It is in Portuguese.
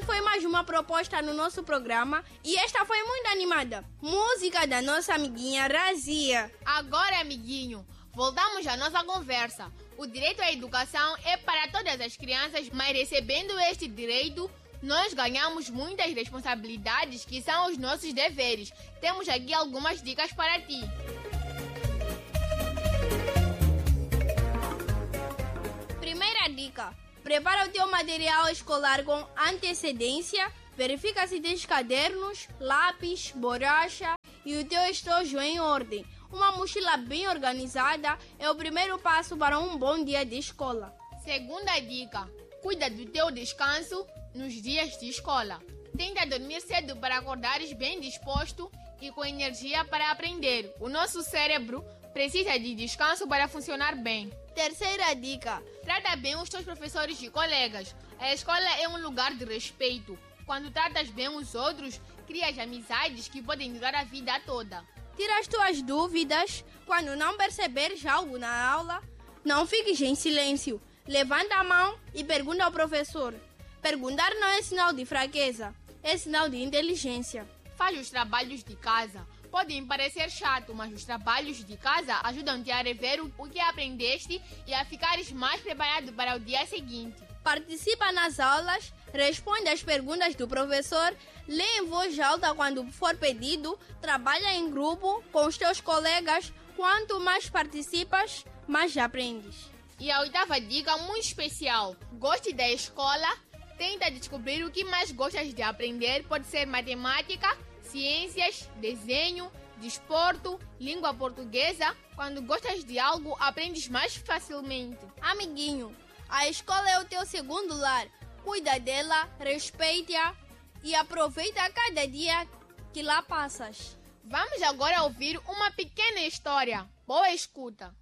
foi mais uma proposta no nosso programa e esta foi muito animada. Música da nossa amiguinha Razia. Agora, amiguinho, voltamos à nossa conversa. O direito à educação é para todas as crianças, mas recebendo este direito, nós ganhamos muitas responsabilidades que são os nossos deveres. Temos aqui algumas dicas para ti. Primeira dica: prepara o teu material escolar com antecedência. Verifica se tens cadernos, lápis, borracha e o teu estojo em ordem. Uma mochila bem organizada é o primeiro passo para um bom dia de escola. Segunda dica: cuida do teu descanso nos dias de escola. Tenta dormir cedo para acordares bem disposto e com energia para aprender. O nosso cérebro precisa de descanso para funcionar bem. Terceira dica: trata bem os teus professores e colegas. A escola é um lugar de respeito. Quando tratas bem os outros, crias amizades que podem durar a vida toda. Tira as tuas dúvidas. Quando não perceberes algo na aula, não fiques em silêncio. Levanta a mão e pergunta ao professor. Perguntar não é sinal de fraqueza, é sinal de inteligência. Faz os trabalhos de casa. Podem parecer chato, mas os trabalhos de casa ajudam-te a rever o que aprendeste e a ficares mais preparado para o dia seguinte. Participa nas aulas, responde às perguntas do professor, lê em voz alta quando for pedido, trabalha em grupo com os teus colegas. Quanto mais participas, mais aprendes. E a oitava dica muito especial: goste da escola, tenta descobrir o que mais gostas de aprender. Pode ser matemática, ciências, desenho, desporto, língua portuguesa. Quando gostas de algo, aprendes mais facilmente. Amiguinho, a escola é o teu segundo lar. Cuida dela, respeita-a e aproveita cada dia que lá passas. Vamos agora ouvir uma pequena história. Boa escuta!